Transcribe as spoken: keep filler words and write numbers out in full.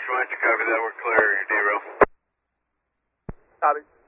Roger, copy that. We're clear. Your D-Rail. Copy.